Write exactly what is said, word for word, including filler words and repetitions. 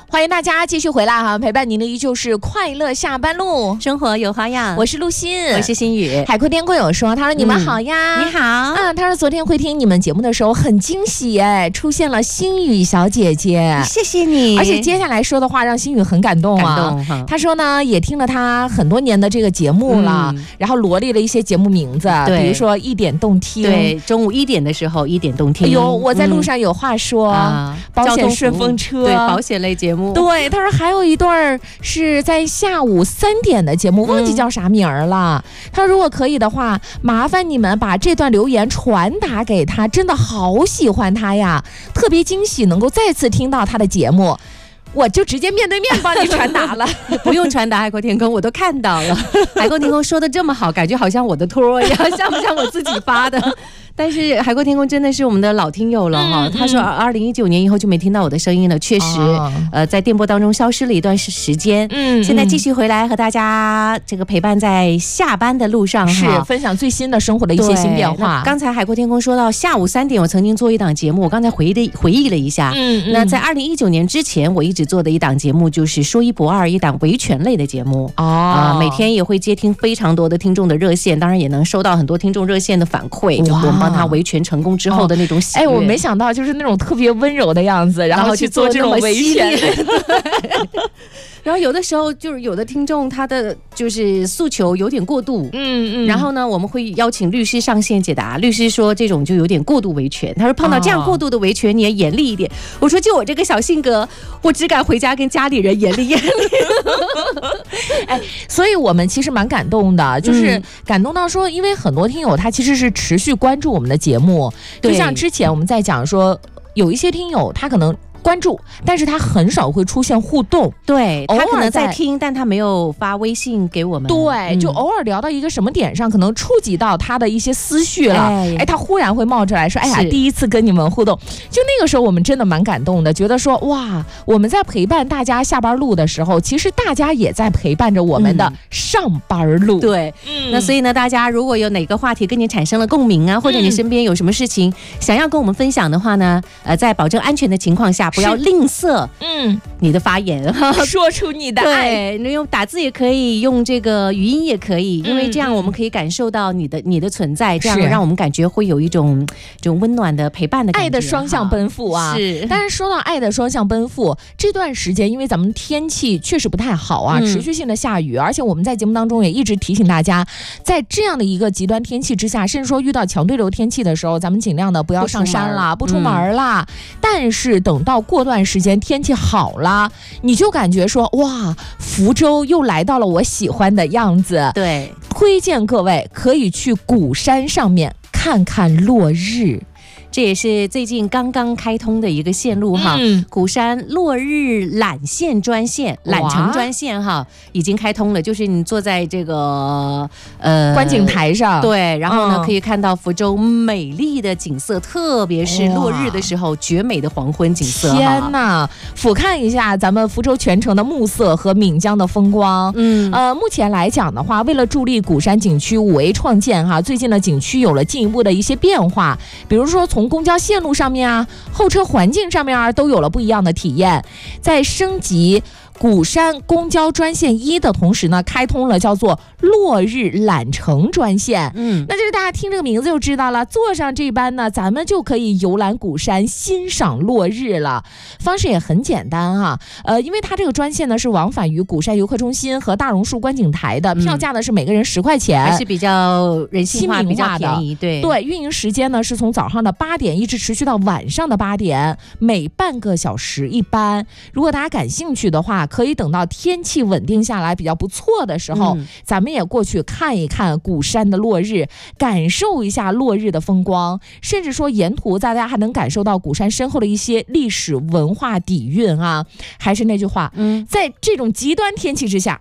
欢迎大家继续回来哈，陪伴您的依旧是快乐下班路， 生活有花样。 我是陆欣， 我是心雨。 海阔天空有说，他说你们好呀、 嗯、你好啊，他说昨天会听你们节目的时候很惊喜哎，出现了心雨小姐姐， 谢谢你。 而且接下来说的话让心雨很感动啊， 感动他说呢也听了他很多年的这个节目了、嗯、然后罗列了一些节目名字，比如说一点动听， 对，中午一点的时候一点动听， 哎呦我在路上有话说、嗯啊、保险顺风车， 对，保险类节目， 对，他说还有一段是在下午三点的节目，忘记叫啥名了、嗯、他说如果可以的话麻烦你们把这段留言传达给他，真的好喜欢他呀，特别惊喜能够再次听到他的节目，我就直接面对面帮你传达了不用传达，海阔天空我都看到了海阔天空说的这么好，感觉好像我的托一样，像不像我自己发的但是海阔天空真的是我们的老听友了哈、嗯嗯，他说二零一九年以后就没听到我的声音了，确实、哦、呃在电波当中消失了一段时间，嗯，现在继续回来和大家这个陪伴在下班的路上， 是分享最新的生活的一些新变化。 刚才海阔天空说到下午三点我曾经做一档节目，我刚才回忆的回忆了一下，嗯嗯，那在二零一九年之前我一直做的一档节目就是说一不二，一档维权类的节目哦、呃，每天也会接听非常多的听众的热线，当然也能收到很多听众热线的反馈，就我们帮他维权成功之后的那种喜悦、哦、 哎，我没想到就是那种特别温柔的样子，然后去做这种维权然后有的时候就是有的听众他的就是诉求有点过度，嗯嗯，然后呢我们会邀请律师上线解答，律师说这种就有点过度维权，他说碰到这样过度的维权你也严厉一点、哦、我说就我这个小性格我只敢回家跟家里人严厉严厉哎，所以我们其实蛮感动的，就是感动到说因为很多听友他其实是持续关注我们的节目，就像之前我们在讲说有一些听友他可能关注，但是他很少会出现互动， 对，他可能在听但他没有发微信给我们， 对、嗯、就偶尔聊到一个什么点上可能触及到他的一些思绪了， 哎, 哎他忽然会冒出来说哎呀第一次跟你们互动，就那个时候我们真的蛮感动的，觉得说哇我们在陪伴大家下班路的时候，其实大家也在陪伴着我们的上班路、嗯、 对、嗯、那所以呢大家如果有哪个话题跟你产生了共鸣啊，或者你身边有什么事情想要跟我们分享的话呢，呃，在保证安全的情况下不要吝啬嗯你的发言， 说出你的爱， 对，你用打字也可以，用这个语音也可以，因为这样我们可以感受到你的你的存在，这样让我们感觉会有一种这种温暖的陪伴的感觉， 爱的双向奔赴啊。是，但是说到爱的双向奔赴，这段时间因为咱们天气确实不太好啊、嗯、持续性的下雨，而且我们在节目当中也一直提醒大家，在这样的一个极端天气之下，甚至说遇到强对流天气的时候，咱们尽量的不要上山啦，不出门啦、嗯、但是等到过段时间天气好了，你就感觉说哇福州又来到了我喜欢的样子， 对， 推荐各位可以去鼓山上面看看落日， 这也是最近刚刚开通的一个线路哈，嗯、鼓山落日缆线专线、缆城专线哈，已经开通了。就是你坐在这个呃观景台上， 对，然后呢、嗯、可以看到福州美丽的景色，特别是落日的时候，绝美的黄昏景色。 天哪，俯瞰一下咱们福州全城的暮色和闽江的风光。嗯，呃，目前来讲的话，为了助力鼓山景区五 A 创建哈，最近的景区有了进一步的一些变化，比如说从公交线路上面啊，候车环境上面啊，都有了不一样的体验。在升级鼓山公交专线一的同时呢，开通了叫做落日缆城专线。嗯，那就是大家听这个名字就知道了，坐上这班呢，咱们就可以游览鼓山，欣赏落日了。方式也很简单哈、啊，呃，因为它这个专线呢是往返于鼓山游客中心和大榕树观景台的，票价呢是每个人十块钱， 还是比较人性化、比较便宜。对对，运营时间呢是从早上的八点一直持续到晚上的八点，每半个小时一班。如果大家感兴趣的话，可以等到天气稳定下来比较不错的时候、嗯、咱们也过去看一看鼓山的落日，感受一下落日的风光，甚至说沿途大家还能感受到鼓山身后的一些历史文化底蕴啊。还是那句话，嗯，在这种极端天气之下，